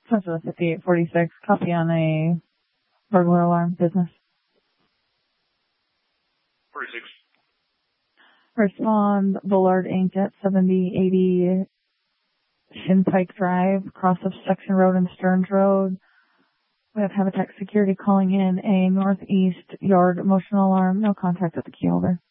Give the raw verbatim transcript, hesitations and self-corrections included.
Central fifty-eight forty-six, copy on a burglar alarm business. forty-six. Respond, Bullard Incorporated at seventy eighty Shin Pike Drive, cross of Section Road and Stearns Road. We have Habitat Security calling in a northeast yard motion alarm. No contact at the key holder.